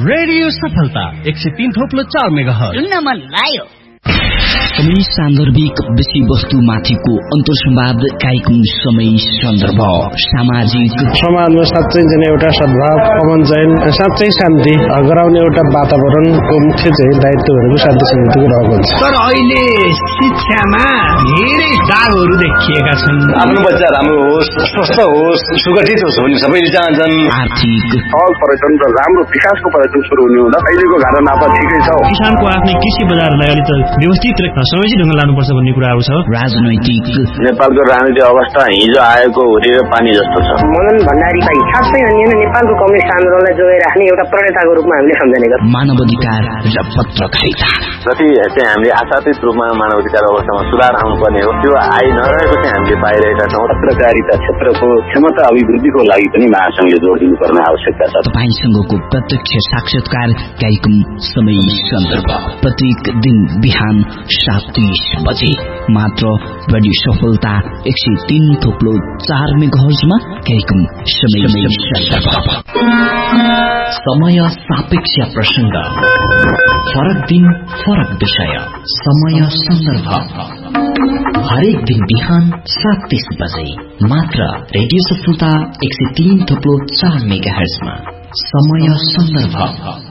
Radio सफलता 103.4 megahertz सुन्न मन लाग्यो। समय सान्दर्भिक विषयवस्तु माथिको अन्तर्संवाद कार्यक्रम समय सन्दर्भ सामाजिक समाजमा साँच्चै जन एउटा सद्भाव अमन चयन साँच्चै शान्ति गराउने एउटा वातावरणको मुख्य चाहिँ दायित्वहरूको शान्ति समितिको रहेको हुन्छ। तर अहिले शिक्षामा धेरै दागहरू देखिएका छन्। आफ्नो बच्चा राम्रो होस्, स्वस्थ होस्, सुगठित होस् भन्ने सबैले चाहन्छन्। आर्थिक सहज पर्यटन र राम्रो विकासको पर्यटन सुरु हुने हुँदा अहिलेको घाटा नापा ठिकै छ। किसानको आफ्नै कृषि बजारलाई अलिक व्यवस्थित र समेची ढङ्गले लानुपर्छ भन्ने कुराहरू छ। राजनैतिक नेपालको राजनीतिक अवस्था हिजो आएको हुरी र पानी जस्तो छ। मदन भण्डारी भाइ साँच्चै नेपालको कम्युनिस्ट आन्दोलनलाई जोगाइ राख्ने एउटा प्रणेताको रूपमा हामीले सम्झने गर्छौँ। मानवाधिकार र पत्रकारिता जति चाहिँ हामीले आशातीत रूपमा मानवाधिकार अवस्थामा सुधार आउनुपर्ने हो त्यो आइ नरहेको चाहिँ हामीले पाइरहेका छौँ। पत्रकारिता क्षेत्रको क्षमता अभिवृद्धिको लागि पनि महासंघले जोड दिनुपर्ने आवश्यकता छ। तपाईसँगको प्रत्यक्ष साक्षात्कार कार्यक्रम समय सन्दर्भ प्रत्येक दिन बिहान 7:30 बजे मात्र रेडियो सफलता 103.4 मेगाहर्जमा कार्यक्रम समय सन्दर्भ। समय सापेक्ष प्रसंग, फरक दिन फरक विषय, समय सन्दर्भ हरेक दिन बिहान 7:30 बजे मात्र रेडियो सफलता 103.4 मेगाहर्जमा समय सन्दर्भ।